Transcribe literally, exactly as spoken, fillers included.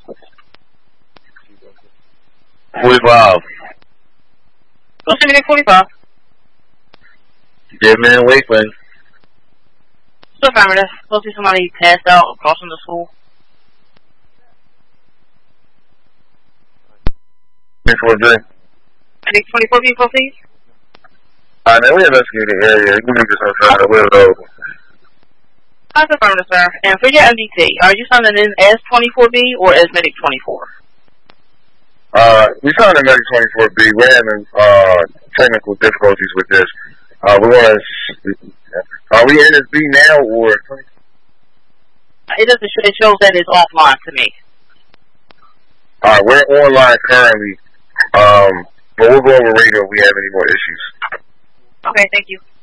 forty-five. Go see me at forty-five. Get me in Wakeland. So affirmative. Go see somebody passed out across from the school. twenty-four J. Medic twenty-four people, please. Alright, man, we investigate the area. You need this inside. We're available. That's affirmative, sir. And for your M D T, are you signing in as twenty-four B or as Medic twenty-four? Uh, we signed a Medic twenty-four B. We're having uh, technical difficulties with this. Uh, we want to. Are we in this B now or? It doesn't. It shows that it's offline to me. Alright, we're online currently. Um, but we'll go over radio if we have any more issues. Okay, thank you.